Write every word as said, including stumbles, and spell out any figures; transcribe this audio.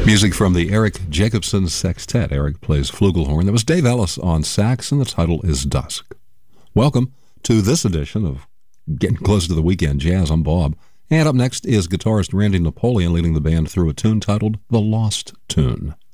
Music from the Eric Jacobson Sextet. Eric plays flugelhorn. That was Dave Ellis on sax, and the title is Dusk. Welcome to this edition of Getting Close to the Weekend Jazz. I'm Bob. And up next is guitarist Randy Napoleon leading the band through a tune titled The Lost Tune.